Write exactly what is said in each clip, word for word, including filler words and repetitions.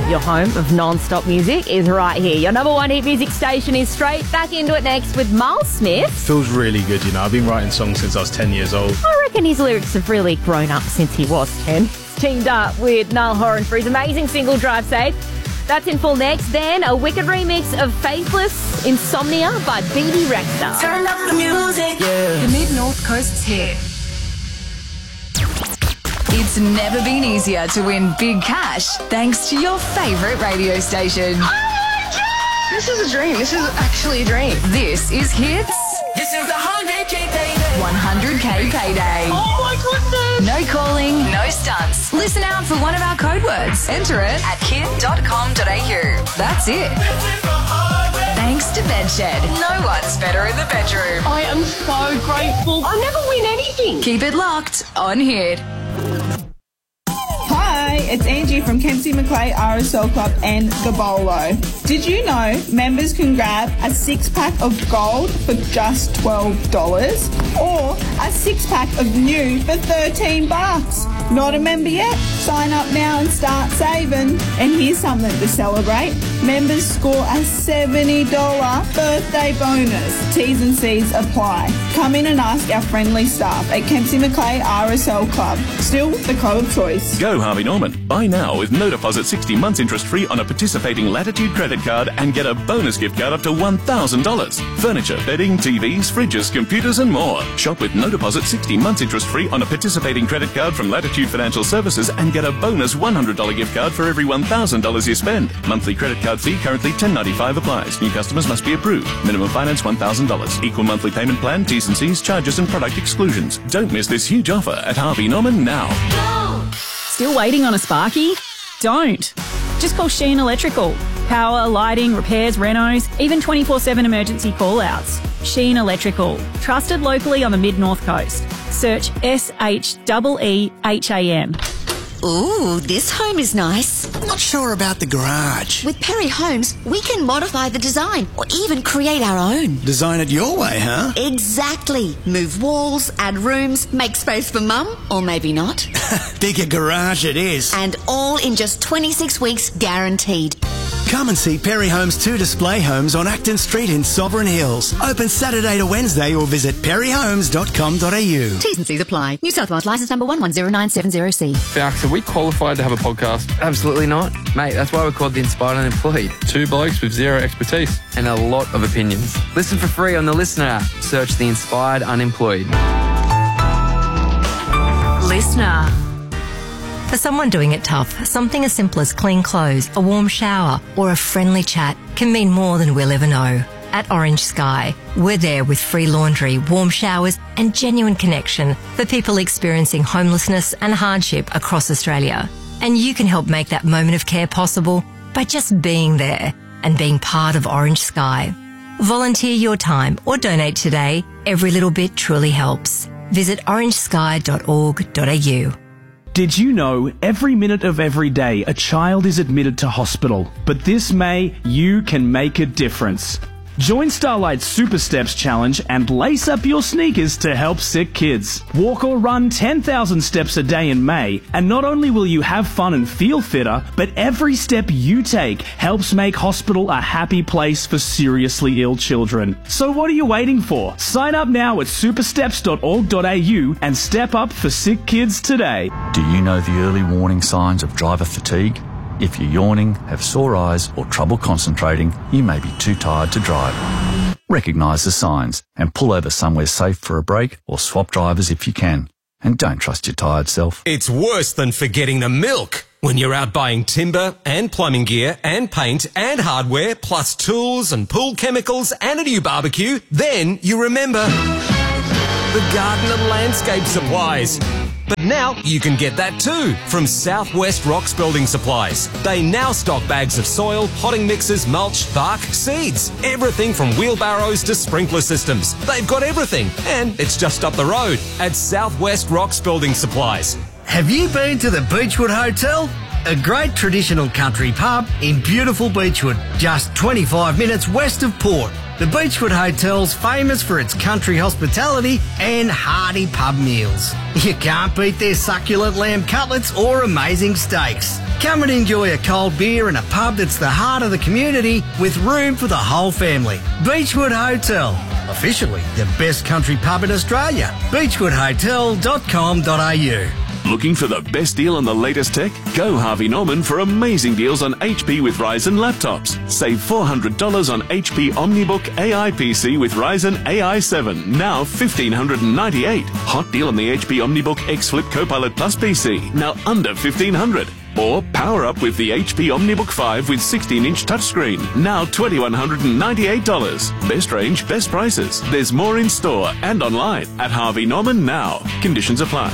Your home of non-stop music is right here. Your number one hit music station is straight back into it next with Miles Smith. Feels really good, you know. I've been writing songs since I was ten years old. I reckon his lyrics have really grown up since he was ten. He's teamed up with Niall Horan for his amazing single Drive Safe. That's in full next. Then a wicked remix of Faithless Insomnia by B B Rexha. Turn up the music. Yeah. The Mid-North Coast's here. It's never been easier to win big cash thanks to your favourite radio station. Oh my God! This is a dream. This is actually a dream. This is Hits. This is a one hundred K payday. one hundred K payday. Oh my goodness! No calling, no stunts. Listen out for one of our code words. Enter it at kid dot com dot a u. That's it. Thanks to Bedshed. No one's better in the bedroom. I am so grateful. I never win anything. Keep it locked on Hit. Hi, it's Angie from Kempsey McClay R S L Club and the Bolo. Did you know members can grab a six-pack of gold for just twelve dollars or a six-pack of new for thirteen bucks? Not a member yet? Sign up now and start saving. And here's something to celebrate. Members score a seventy dollars birthday bonus. T's and C's apply. Come in and ask our friendly staff at Kempsey McClay R S L Club. Still the club of choice. Go Harvey Norman. Buy now with no deposit, sixty months interest free on a participating Latitude credit card and get a bonus gift card up to one thousand dollars. Furniture, bedding, T Vs, fridges, computers and more. Shop with no deposit, sixty months interest free on a participating credit card from Latitude Financial Services and get a bonus one hundred dollars gift card for every one thousand dollars you spend. Monthly credit card fee currently ten ninety-five applies. New customers must be approved. Minimum finance one thousand dollars. Equal monthly payment plan, T's and C's, charges and product exclusions. Don't miss this huge offer at Harvey Norman now. Still waiting on a Sparky? Don't. Just call Sheen Electrical. Power, lighting, repairs, renos, even twenty-four seven emergency call-outs. Sheen Electrical. Trusted locally on the Mid-North Coast. Search S H E E H A M. Ooh, this home is nice. Not sure about the garage. With Perry Homes, we can modify the design or even create our own. Design it your way, huh? Exactly. Move walls, add rooms, make space for mum, or maybe not. Bigger garage it is. And all in just twenty-six weeks guaranteed. Come and see Perry Homes two display homes on Acton Street in Sovereign Hills. Open Saturday to Wednesday or visit perry homes dot com dot a u. T's and C's apply. New South Wales licence number one one zero nine seven zero C. Falcons, are we qualified to have a podcast? Absolutely not. Mate, that's why we're called The Inspired Unemployed. Two blokes with zero expertise and a lot of opinions. Listen for free on the Listener app. Search The Inspired Unemployed. Listener. For someone doing it tough, something as simple as clean clothes, a warm shower, or a friendly chat can mean more than we'll ever know. At Orange Sky, we're there with free laundry, warm showers, and genuine connection for people experiencing homelessness and hardship across Australia. And you can help make that moment of care possible by just being there and being part of Orange Sky. Volunteer your time or donate today. Every little bit truly helps. Visit orange sky dot org dot a u. Did you know every minute of every day a child is admitted to hospital? But this May, you can make a difference. Join Starlight's Super Steps Challenge and lace up your sneakers to help sick kids. Walk or run ten thousand steps a day in May, and not only will you have fun and feel fitter, but every step you take helps make hospital a happy place for seriously ill children. So what are you waiting for? Sign up now at super steps dot org dot a u and step up for sick kids today. Do you know the early warning signs of driver fatigue? If you're yawning, have sore eyes or trouble concentrating, you may be too tired to drive. Recognise the signs and pull over somewhere safe for a break or swap drivers if you can. And don't trust your tired self. It's worse than forgetting the milk. When you're out buying timber and plumbing gear and paint and hardware, plus tools and pool chemicals and a new barbecue, then you remember the garden and landscape supplies. But now you can get that too from Southwest Rocks Building Supplies. They now stock bags of soil, potting mixes, mulch, bark, seeds, everything from wheelbarrows to sprinkler systems. They've got everything, and it's just up the road at Southwest Rocks Building Supplies. Have you been to the Beechwood Hotel? A great traditional country pub in beautiful Beechwood, just twenty-five minutes west of Port. The Beechwood Hotel's famous for its country hospitality and hearty pub meals. You can't beat their succulent lamb cutlets or amazing steaks. Come and enjoy a cold beer in a pub that's the heart of the community with room for the whole family. Beechwood Hotel, officially the best country pub in Australia. beechwood hotel dot com dot a u. Looking for the best deal on the latest tech? Go Harvey Norman for amazing deals on H P with Ryzen laptops. Save four hundred dollars on H P OmniBook A I P C with Ryzen A I seven, now one thousand five hundred ninety-eight dollars. Hot deal on the H P OmniBook X Flip Copilot Plus P C, now under fifteen hundred dollars. Or power up with the H P OmniBook five with sixteen inch touchscreen, now two thousand one hundred ninety-eight dollars. Best range, best prices. There's more in store and online at Harvey Norman now. Conditions apply.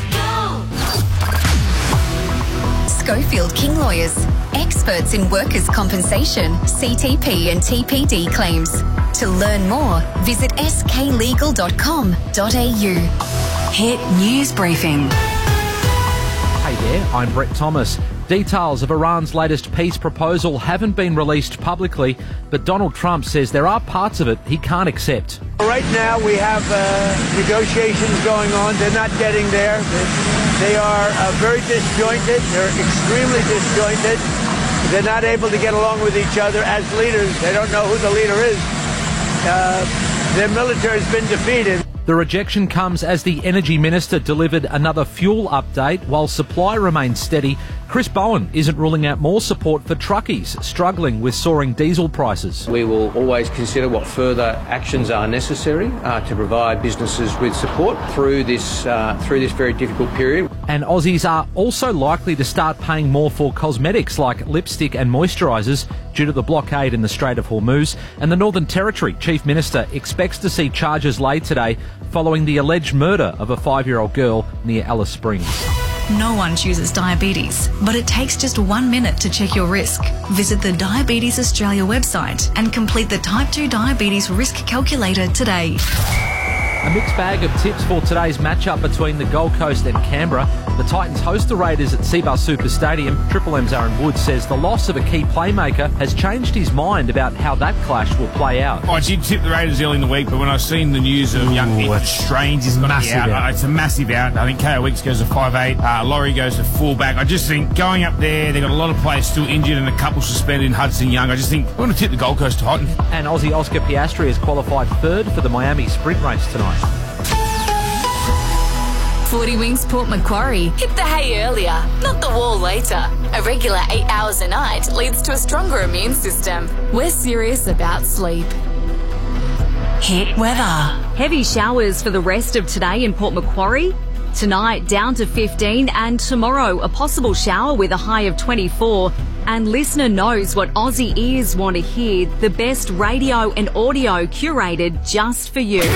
Schofield King Lawyers, experts in workers' compensation, C T P and T P D claims. To learn more, visit s k legal dot com dot a u. Hit News Briefing. Hey there, I'm Brett Thomas. Details of Iran's latest peace proposal haven't been released publicly, but Donald Trump says there are parts of it he can't accept. Right now we have uh, negotiations going on. They're not getting there. They are uh, very disjointed. They're extremely disjointed. They're not able to get along with each other as leaders. They don't know who the leader is. Uh, their military has been defeated. The rejection comes as the Energy Minister delivered another fuel update while supply remains steady. Chris Bowen isn't ruling out more support for truckies struggling with soaring diesel prices. We will always consider what further actions are necessary uh, to provide businesses with support through this uh, through this very difficult period. And Aussies are also likely to start paying more for cosmetics like lipstick and moisturisers due to the blockade in the Strait of Hormuz. And the Northern Territory Chief Minister expects to see charges laid today following the alleged murder of a five-year-old girl near Alice Springs. No one chooses diabetes, but it takes just one minute to check your risk. Visit the Diabetes Australia website and complete the Type two Diabetes Risk Calculator today. A mixed bag of tips for today's matchup between the Gold Coast and Canberra. The Titans host the Raiders at Seabar Super Stadium. Triple M's Aaron Woods says the loss of a key playmaker has changed his mind about how that clash will play out. I did tip the Raiders early in the week, but when I've seen the news of young Nick Strange is going to be out, out, it's a massive out. I think K O Weeks goes to five eight, uh, Laurie goes to fullback. I just think going up there, they've got a lot of players still injured and a couple suspended in Hudson Young. I just think we're going to tip the Gold Coast to Houghton. And Aussie Oscar Piastri has qualified third for the Miami sprint race tonight. forty Wings Port Macquarie. Hit the hay earlier, not the wall later. A regular eight hours a night leads to a stronger immune system. We're serious about sleep. Hit weather. Heavy showers for the rest of today in Port Macquarie. Tonight down to fifteen, and tomorrow a possible shower with a high of twenty-four. And listener knows what Aussie ears want to hear. The best radio and audio curated just for you.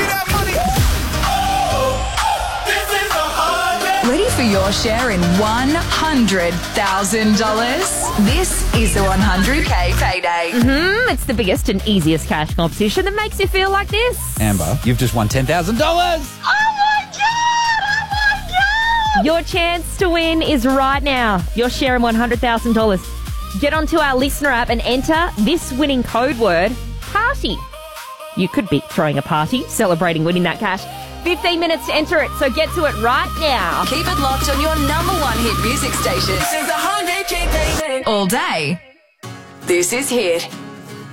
Ready for your share in one hundred thousand dollars? This is the one hundred K payday. Mm-hmm. It's the biggest and easiest cash competition that makes you feel like this. Amber, you've just won ten thousand dollars. Oh my God! Oh my God! Your chance to win is right now. Your share in one hundred thousand dollars. Get onto our listener app and enter this winning code word, party. You could be throwing a party, celebrating winning that cash. fifteen minutes to enter it, so get to it right now. Keep it locked on your number one hit music station. This is one hundred K payday. All day. This is Hit.